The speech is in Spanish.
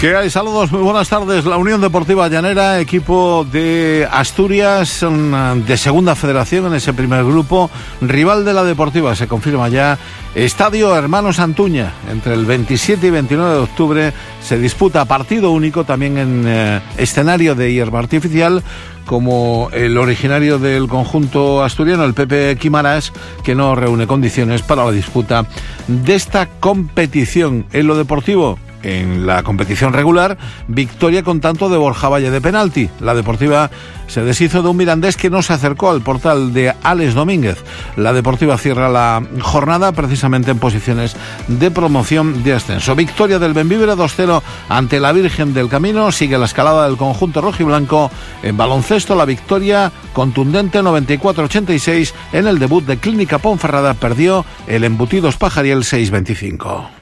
¿Qué hay? Saludos, muy buenas tardes. La Unión Deportiva Llanera, equipo de Asturias, de segunda federación en ese primer grupo, rival de la Deportiva, se confirma ya. Estadio Hermanos Antuña, entre el 27 y 29 de octubre se disputa partido único, también en escenario de hierba artificial, como el originario del conjunto asturiano, el Pepe Quimarás, que no reúne condiciones para la disputa de esta competición. En lo deportivo, en la competición regular, victoria con tanto de Borja Valle de penalti. La Deportiva se deshizo de un Mirandés que no se acercó al portal de Alex Domínguez. La Deportiva cierra la jornada precisamente en posiciones de promoción de ascenso. Victoria del Bembibre 2-0 ante la Virgen del Camino. Sigue la escalada del conjunto rojiblanco. En baloncesto, la victoria contundente 94-86 en el debut de Clínica Ponferrada. Perdió el Embutidos Pajariel 6-25.